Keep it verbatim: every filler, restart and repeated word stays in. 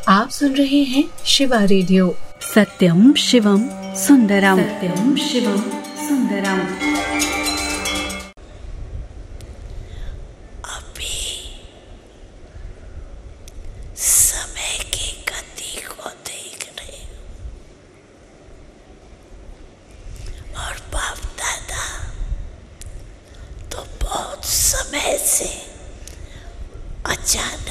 आप सुन रहे हैं शिवा रेडियो। सत्यम शिवम सुंदरम, सत्यम शिवम सुंदरम। अभी समय की गति को देख रहे हो और बाप दादा तो बहुत समय से अचानक